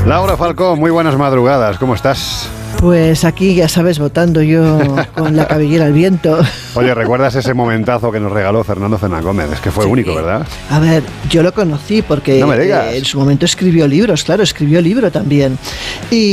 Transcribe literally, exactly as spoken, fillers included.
Laura Falcó, muy buenas madrugadas, ¿cómo estás? Pues aquí, ya sabes, votando yo con la cabellera al viento. Oye, ¿recuerdas ese momentazo que nos regaló Fernando Fernández? Es que fue sí. único, ¿verdad? A ver, yo lo conocí porque no me digas. en su momento escribió libros, claro, escribió libro también. Y